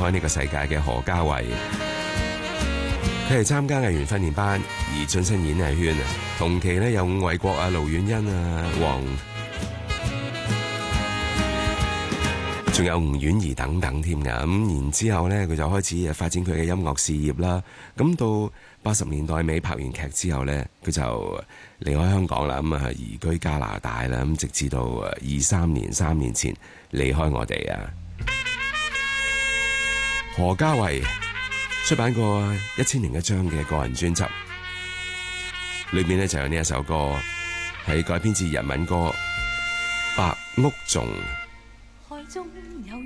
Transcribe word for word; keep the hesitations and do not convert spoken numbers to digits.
開呢個世界嘅何嘉慧。佢係參加藝員訓練班而晉身演藝圈啊。同期咧有伍衛國啊、盧遠欣啊、黃，仲有吳婉儀等等添㗎。咁然之後咧，佢就開始發展佢嘅音樂事業啦。咁到八十年代尾拍完劇之後咧，佢就離開香港啦。咁啊移居加拿大啦。咁直至到二三年三年前離開我哋啊。何嘉慧出版過一千零一張嘅個人專輯，裏面咧就有呢一首歌，係改編自日文歌《白屋頌》。